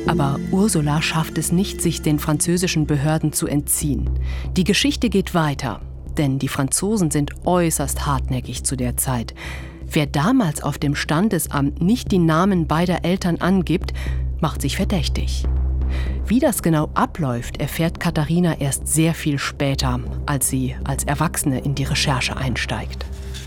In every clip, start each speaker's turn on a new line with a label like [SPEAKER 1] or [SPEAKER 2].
[SPEAKER 1] Aber Ursula schafft es nicht, sich den französischen Behörden zu entziehen. Die Geschichte geht weiter, denn die Franzosen sind äußerst hartnäckig zu der Zeit. Wer damals auf dem Standesamt nicht die Namen beider Eltern angibt, macht sich verdächtig. Wie das genau abläuft, erfährt Katharina erst sehr viel später, als sie als Erwachsene in die Recherche einsteigt.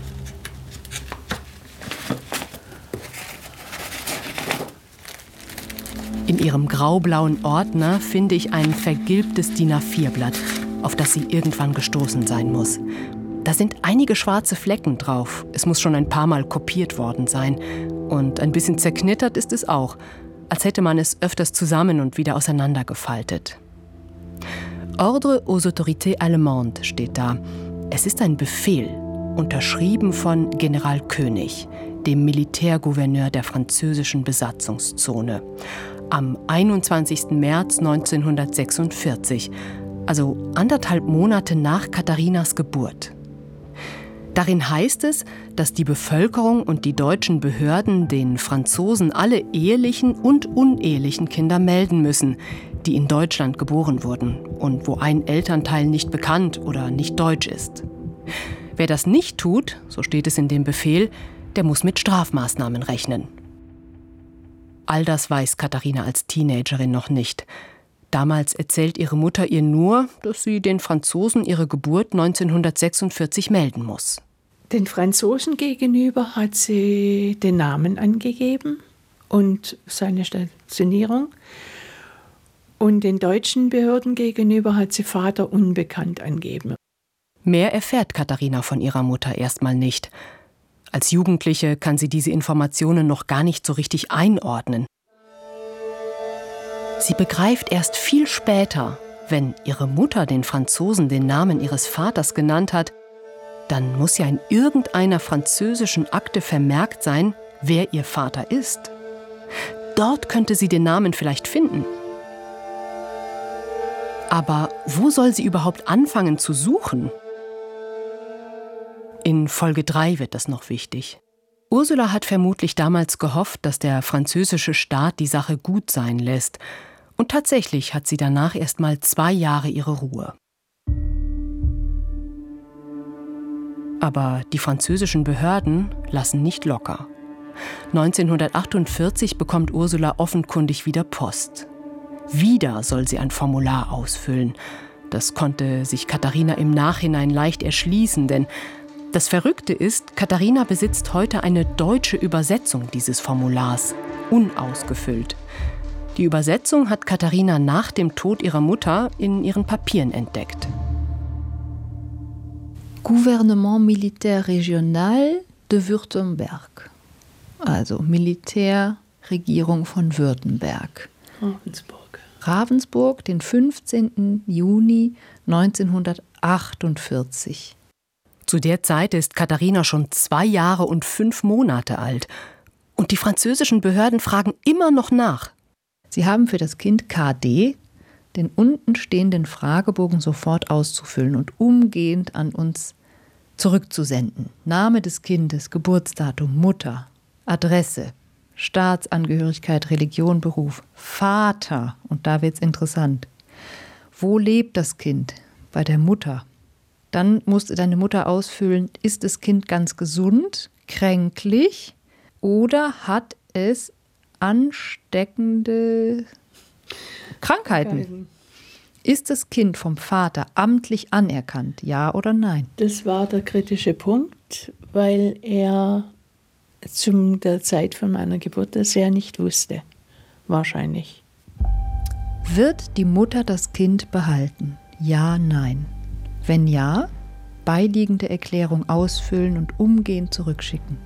[SPEAKER 1] In ihrem graublauen Ordner finde ich ein vergilbtes DIN A4-Blatt, auf das sie irgendwann gestoßen sein muss. Da sind einige schwarze Flecken drauf. Es muss schon ein paar Mal kopiert worden sein. Und ein bisschen zerknittert ist es auch, als hätte man es öfters zusammen und wieder auseinandergefaltet. Ordre aux autorités allemandes steht da. Es ist ein Befehl, unterschrieben von General König, dem Militärgouverneur der französischen Besatzungszone. Am 21. März 1946, also 1,5 Monate nach Katharinas Geburt. Darin heißt es, dass die Bevölkerung und die deutschen Behörden den Franzosen alle ehelichen und unehelichen Kinder melden müssen, die in Deutschland geboren wurden und wo ein Elternteil nicht bekannt oder nicht deutsch ist. Wer das nicht tut, so steht es in dem Befehl, der muss mit Strafmaßnahmen rechnen. All das weiß Katharina als Teenagerin noch nicht. Damals erzählt ihre Mutter ihr nur, dass sie den Franzosen ihre Geburt 1946 melden muss.
[SPEAKER 2] Den Franzosen gegenüber hat sie den Namen angegeben und seine Stationierung. Und den deutschen Behörden gegenüber hat sie Vater unbekannt angegeben.
[SPEAKER 1] Mehr erfährt Katharina von ihrer Mutter erstmal nicht. Als Jugendliche kann sie diese Informationen noch gar nicht so richtig einordnen. Sie begreift erst viel später, wenn ihre Mutter den Franzosen den Namen ihres Vaters genannt hat, dann muss ja in irgendeiner französischen Akte vermerkt sein, wer ihr Vater ist. Dort könnte sie den Namen vielleicht finden. Aber wo soll sie überhaupt anfangen zu suchen? In Folge 3 wird das noch wichtig. Ursula hat vermutlich damals gehofft, dass der französische Staat die Sache gut sein lässt. Und tatsächlich hat sie danach erst mal 2 Jahre ihre Ruhe. Aber die französischen Behörden lassen nicht locker. 1948 bekommt Ursula offenkundig wieder Post. Wieder soll sie ein Formular ausfüllen. Das konnte sich Katharina im Nachhinein leicht erschließen, denn das Verrückte ist, Katharina besitzt heute eine deutsche Übersetzung dieses Formulars, unausgefüllt. Die Übersetzung hat Katharina nach dem Tod ihrer Mutter in ihren Papieren entdeckt.
[SPEAKER 3] Gouvernement Militaire Régional de Württemberg. Also Militärregierung von Württemberg. Ravensburg, den 15. Juni 1948.
[SPEAKER 1] Zu der Zeit ist Katharina schon 2 Jahre und 5 Monate alt. Und die französischen Behörden fragen immer noch nach.
[SPEAKER 3] Sie haben für das Kind KD den unten stehenden Fragebogen sofort auszufüllen und umgehend an uns zurückzusenden. Name des Kindes, Geburtsdatum, Mutter, Adresse, Staatsangehörigkeit, Religion, Beruf, Vater. Und da wird's interessant. Wo lebt das Kind? Bei der Mutter. Dann musste deine Mutter ausfüllen, ist das Kind ganz gesund, kränklich oder hat es ansteckende Krankheiten? Ist das Kind vom Vater amtlich anerkannt, ja oder nein?
[SPEAKER 2] Das war der kritische Punkt, weil er zu der Zeit von meiner Geburt das ja nicht wusste, wahrscheinlich.
[SPEAKER 3] Wird die Mutter das Kind behalten? Ja, nein. Wenn ja, beiliegende Erklärung ausfüllen und umgehend zurückschicken.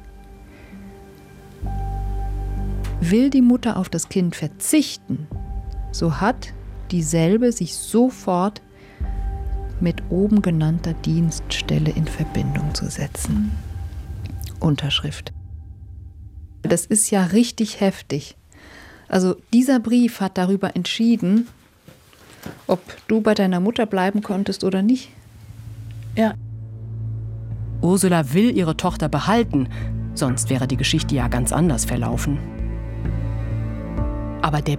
[SPEAKER 3] Will die Mutter auf das Kind verzichten, so hat dieselbe sich sofort mit oben genannter Dienststelle in Verbindung zu setzen. Unterschrift. Das ist ja richtig heftig. Also dieser Brief hat darüber entschieden, ob du bei deiner Mutter bleiben konntest oder nicht.
[SPEAKER 2] Ja.
[SPEAKER 1] Ursula will ihre Tochter behalten, sonst wäre die Geschichte ja ganz anders verlaufen. Aber der